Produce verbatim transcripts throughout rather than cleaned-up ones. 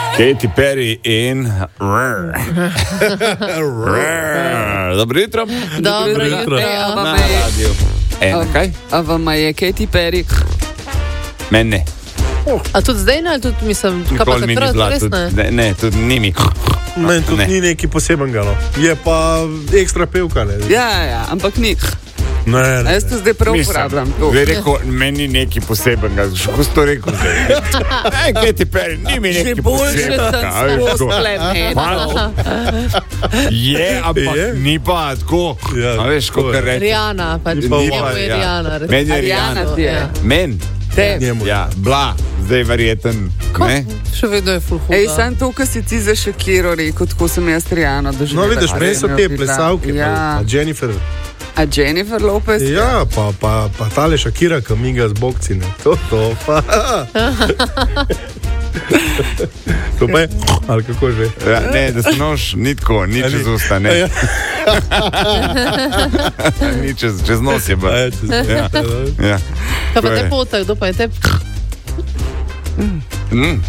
Katy Perry in Dobro jutro. Dobro jutro. Na radiju. Ena, kaj? A vama je Katy Perry? Men ne. A tudi zdaj ne, ali tudi mislim, kaj pa Nikoli mi ni takrat, bila, res tudi, ne? ne, ne, tudi ni mi. Meni tudi Ne. ni neki posebenega, no. Je pa ekstra pevka, ne. Ja, ja, ampak ni. Ne, A ne. jaz to zdaj prav uporabljam. to. Zdaj rekel, meni ni neki posebenega. Kako si to rekel zdaj? Ej, Katy Perry, ni mi neki Že boljše posebenega. sem a veš, tako. sploh Malo. Je, ampak Je? ni pa tako. Ja, A veš, to kako je. reče. Rijana, pač pa njemu moja, je ja. Rijana. res. Meni je Ariana Rijana. ti je. Ja. Men? Te. Njemu. Ja, bila. Zdaj verjeten. Ne? Še vedno je ful huda. Ej, sam to, kar si ti za Shakiro rekel, tako sem jaz Rijano doživela. No, vidiš, meni so te plesavke, Ja. pa Jennifer. A Jennifer Lopez? Ja, pa, pa, pa tale Shakira, ki miga z bokci, ne. To, to, pa. To pa je, ali kako že? Ja, ne, da se nož ni tako, ni čez usta, ne. Ja. Ni čez, čez nos je A bil. je, čez- Ja. Ja. Kaj pa To je. te potek, kdo pa je te? Mm.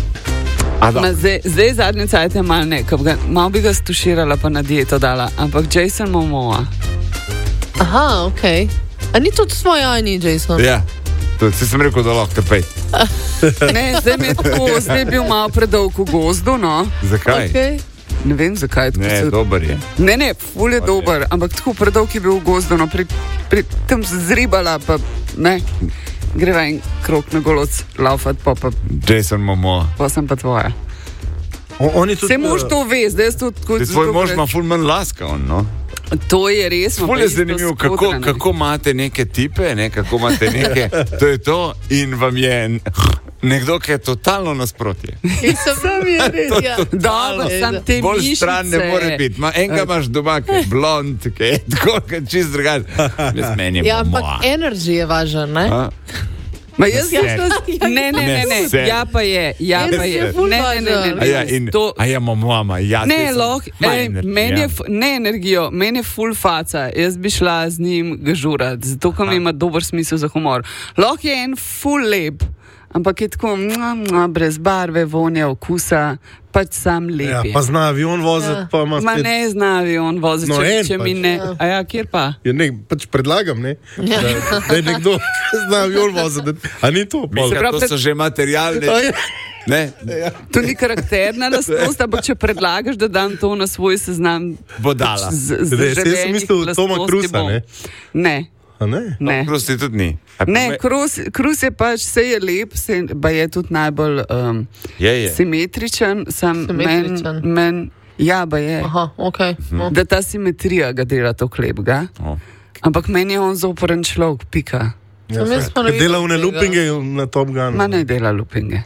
A da, Ma zdaj, zdaj zadnje cajte malo ne, ko bi ga- malo bi ga stuširala pa na dieto dala, ampak Jason Momoa. Aha, okej. A ni tudi svoj ajni, Jason? ja. Tudi si sem rekel, da lahko pej. Ne, zdaj mi je tako, zdaj je bil malo predolg v gozdu, no. Zakaj? Okej. Ne vem, zakaj. tako Ne, se- dober je. Ne, ne, ful je dober, ampak tako predolg je bil v gozdu, no, pri, pri tem zribala, pa ne, greva en krok na goloc laufat, pa, pa, Jason Momoa. pa sem pa tvoja. O- Oni tudi. Vse mož to ve, zdaj jaz to tako... Ti tvoj zato mož reč- ima ful manj laska, on, no? To je res. ima Ful pa je isto zanimivo, kako, skodrane. kako imate neke tipe, ne, kako imate neke, to je to, in vam je nekdo, ki je totalno nasprotje. In sem je res, ja. Dobro, sam te Bolj mišice. stran ne more biti. Ma, enega imaš doma, ki je blond, ki je tako, ki je čist drugačen. Jaz meni je Ja, ampak Momoa. energy je važen, ne? A? Ma jaz Ne, sem ne, ne, ne, ne, Ne, ja pa je, ja Jaz pa sem je. ful Ne, ne, ne, ne, A ja, ne. in, To, a ja, Momoa, ja. ne, saj sem- lahko, Ma, ej, energija. meni je, f- ne energijo, meni je full faca, jaz bi šla z njim gažurat, zato ker mi ima dober smisel za humor. Lahko je en full lep, ampak je tako, mua, mua, brez barve, vonja, okusa, pač sam Ja, lep je. pa zna avion voziti, Ja. pa ima Ma spet. ne znavi on voziti, No, če, en če mi pač. ne. A ja, kjer pa? Ja, ne, pač predlagam, ne, da, da je nekdo, ki zna avion voziti. A ni to? pol? Mislim, pravi, to pred- so že materialne. A ja. Ne, To ni karakterna lastnost, ampak če predlagaš, da dam to na svoj seznam bo dala. z, z Res, jaz sem želenih mislil Toma lastnosti Cruisa, bom. ne? Ne, A ne? ne. Prosti tudi ni. A pa Ne, me- Krus, Krus je pač, vse je lep, se, pa je tudi najbolj um, Je, je. simetričen. Sem Simetričen. Men, men, ja, pa je. Aha, okej. No. Da ta simetrija ga dela to klepga. O. Ampak meni je on zoporen človek, pika. Ja, Sem jaz pa ne Ker dela vidim vne tega. loopinge na Top Gunu. Ma ne dela lupinge.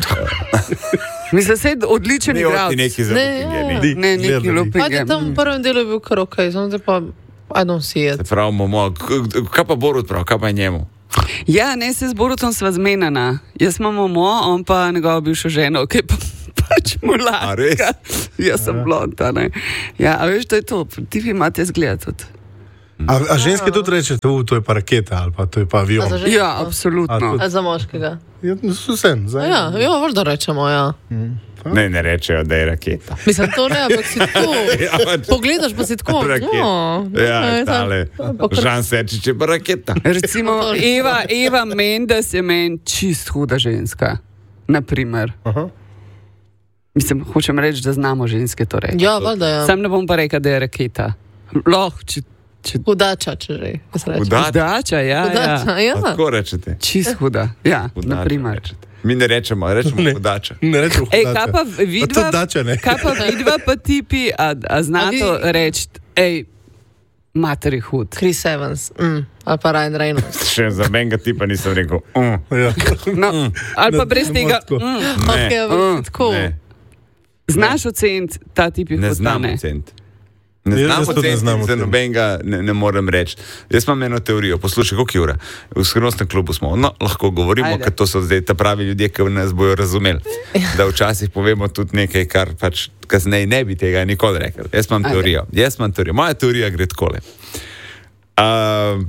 Mislim, da je odličen Ni igralec. oti neki za Ne, lupinge, ja. ni. Di- Ne, neki gledali. lupinge. Ajde, tam v prvem delu je bil kar okej, samo zdaj pa I don't see it. Se pravi, Momoa. K- Kaj pa Borut prav, kaj pa je njemu? Ja, ne, se z Borutom sva zmenjena. Jaz imam Momo, on pa njegovo bivšo ženo, ki je pa, pač A res? mulatka. Jaz sem blonda, ne. Ja, a veš, to je to, ti vi imate zgled tudi. A, a ženske tudi reče, to, to je pa raketa ali pa to je pa A avion. za žensko? Ja, absolutno. A za moškega? Ja, vsem, A ja, ja, možda rečemo, ja. Ne, ne rečejo, da je raketa. Mislim, to ne, ampak si tako. Ja, pač- Pogledaš pa si tako. Raketa. No, Ja, okej, tale. tako. Pa kar- Žan Sečič je pa raketa. Recimo, Eva, Eva Mendes je meni čist huda ženska. Naprimer. Aha. Mislim, hočem reči, da znamo ženske to reči. Ja, valjda ja. Sam ne bom pa rekel, da je raketa. Lahko, če, če Hudača, če že. jaz rečem. Huda- hudača, ja, Hudača, ja. ja. Tako rečete. Čist huda, ja, Hudača naprimer. rečete. Mi ne rečemo, rečemo Ne. hudača. Ne rečem, Ej, hudača. kaj pa vidva, tudi dača, ne? kaj pa vidva pa tipi, a, a zna A vi- to reči, ej, mater je hud. Chris Evans, mm. ali pa Ryan Reynolds. Še za menga tipa nisem rekel. Uh, Ja. No, ali pa Ne, brez ne tega, moreš tako. mm, ne, Okay, Mm. tako. ne, znaš oceniti ta tip je ne hud, znam ne? oceniti. Ne Jaz znam tudi ne oceniti, znam za oceniti. nobenega ne, ne morem reči. Jaz imam eno teorijo, poslušaj, koliko je ura. V skrivnostnem klubu smo, no, lahko govorimo, Ajde. ker to so zdaj ta pravi ljudje, ki nas bojo razumeli. Da včasih povemo tudi nekaj, kar pač kasneje ne bi tega nikoli rekel. Jaz imam Ajde. teorijo. Jaz imam teorijo. Moja teorija gre takole. Uh,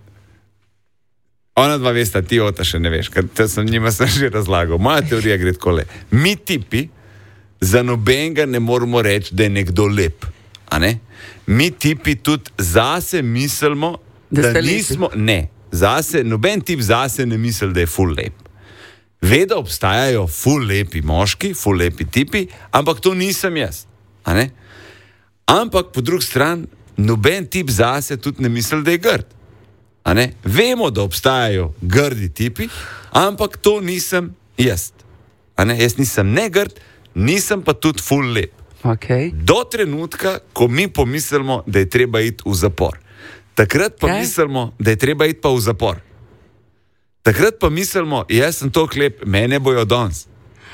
ona dva vesta, ti ota še ne veš, ker to sem njima sem že razlagal. Moja teorija gre takole. Mi tipi za nobenega ne moramo reči, da je nekdo lep. A ne? Mi tipi tudi zase mislimo, da, da nismo, ne, zase, noben tip zase ne misli, da je ful lep. Ve, da obstajajo ful lepi moški, ful lepi tipi, ampak to nisem jaz. A ne? Ampak po drugi strani, noben tip zase tudi ne misli, da je grd. A ne? Vemo, da obstajajo grdi tipi, ampak to nisem jaz. A ne? Jaz nisem ne grd, nisem pa tudi ful lep. Okay. Do trenutka, ko mi pomislimo, da je treba iti v zapor. Takrat pa okay. mislimo, da je treba iti pa v zapor. Takrat pa mislimo, jaz sem toliko lep, mene bojo danes.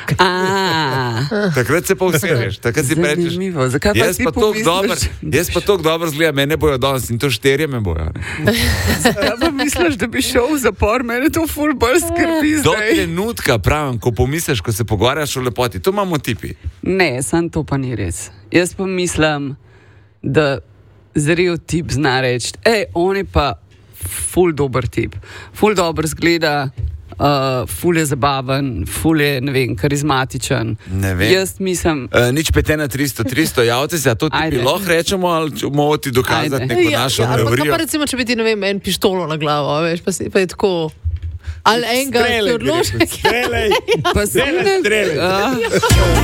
Takrat se pa vseveš. Takrat si rečeš, jaz pa toliko dobro, jaz pa toliko dobro zgleda, mene bojo danes in to šterje me bojo. Zakaj pa misliš, da bi šel v zapor? Mene to ful bolj skrbi zdaj. Do trenutka, pravim, ko pomisliš, ko se pogovarjaš o lepoti, to imamo tipi. Ne, sam to pa ni res. Jaz pa mislim, da zrel tip zna reči, ej, on je pa ful dober tip. Ful dobro zgleda, uh, ful je zabaven, ful je, ne vem, karizmatičen. Ne vem. Jaz mislim... Uh, nič pet ena tristo tristo, javite se, a to ti lahko rečemo, ali moramo ti dokazati Ajde. neko našo ja, teorijo? Ja, pa recimo, če bi ti, ne vem, en pištolo na glavo, veš, pa, si, pa je tako... Ali enega, ki je odložen. Strelej, pa strelej, strelej.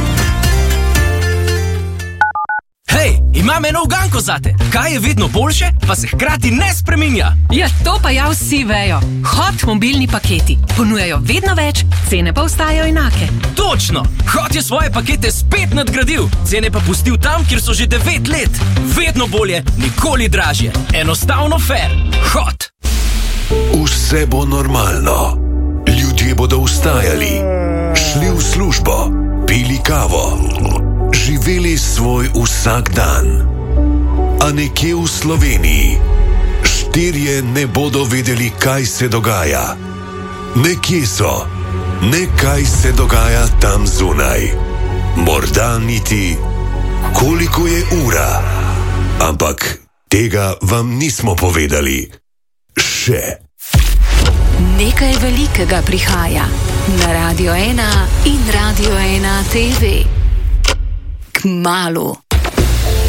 Hej, imam eno uganko zate. Kaj je vedno boljše, pa se hkrati ne spreminja? Ja, to pa ja vsi vejo. Hot mobilni paketi. Ponujajo vedno več, cene pa ostajajo enake. Točno! Hot je svoje pakete spet nadgradil. Cene pa pustil tam, kjer so že devet let. Vedno bolje, nikoli dražje. Enostavno fair. Hot! Vse bo normalno. Ljudje bodo vstajali, šli v službo, pili kavo, živeli svoj vsak dan. A nekje v Sloveniji štirje ne bodo vedeli, kaj se dogaja. Nekje so, nekaj se dogaja tam zunaj. Morda niti, koliko je ura. Ampak tega vam nismo povedali. Še. Nekaj velikega prihaja na Radio ena in Radio ena T V. Kmalu.